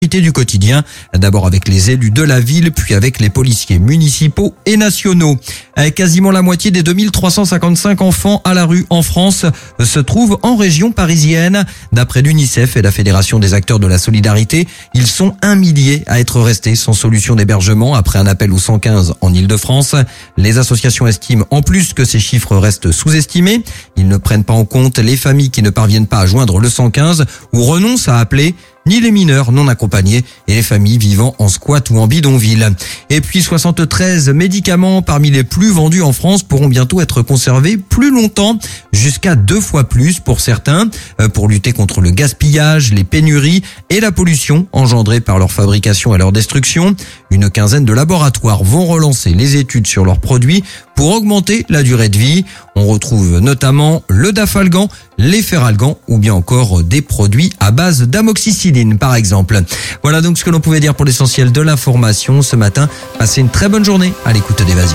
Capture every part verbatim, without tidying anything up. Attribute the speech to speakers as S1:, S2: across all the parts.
S1: du quotidien, d'abord avec les élus de la ville, puis avec les policiers municipaux et nationaux. Quasiment la moitié des deux mille trois cent cinquante-cinq enfants à la rue en France se trouvent en région parisienne. D'après l'UNICEF et la Fédération des acteurs de la solidarité, ils sont un millier à être restés sans solution d'hébergement après un appel au cent quinze en Île-de-France. Les associations estiment en plus que ces chiffres restent sous-estimés. Ils ne prennent pas en compte les familles qui ne parviennent pas à joindre le cent quinze ou renoncent à appeler, ni les mineurs non accompagnés et les familles vivant en squat ou en bidonville. Et puis soixante-treize médicaments parmi les plus vendus en France pourront bientôt être conservés plus longtemps, jusqu'à deux fois plus pour certains, pour lutter contre le gaspillage, les pénuries et la pollution engendrée par leur fabrication et leur destruction. Une quinzaine de laboratoires vont relancer les études sur leurs produits pour augmenter la durée de vie. On retrouve notamment le dafalgan, les feralgan ou bien encore des produits à base d'amoxicilline par exemple. Voilà donc ce que l'on pouvait dire pour l'essentiel de l'information ce matin. Passez une très bonne journée à l'écoute d'Évasion.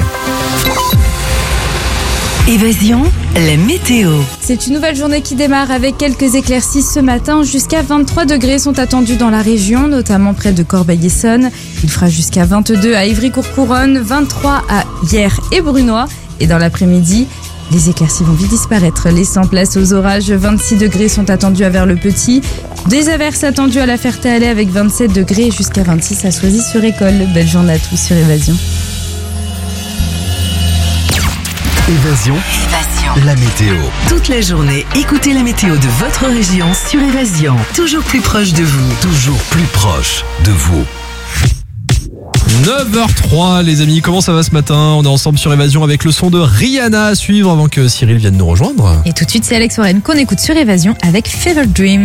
S2: Évasion, la météo.
S3: C'est une nouvelle journée qui démarre avec quelques éclaircies ce matin. Jusqu'à vingt-trois degrés sont attendus dans la région, notamment près de Corbeil-Essonnes. Il fera jusqu'à vingt-deux à Ivry-Courcouronnes, vingt-trois à Hyères et Brunois. Et dans l'après-midi, les éclaircies vont vite disparaître, laissant place aux orages. vingt-six degrés sont attendus à Vers-le-Petit. Des averses attendues à la Ferté-Alais avec vingt-sept degrés jusqu'à vingt-six à Soisy-sur-École. Belle journée à tous sur Évasion.
S2: Évasion. Évasion. La météo. Toute la journée, écoutez la météo de votre région sur Évasion. Toujours plus proche de vous. Toujours plus proche de vous.
S4: neuf heures trois les amis, comment ça va ce matin? On est ensemble sur Évasion avec le son de Rihanna à suivre avant que Cyril vienne nous rejoindre.
S3: Et tout de suite c'est Alex Warren qu'on écoute sur Évasion avec Fever Dream.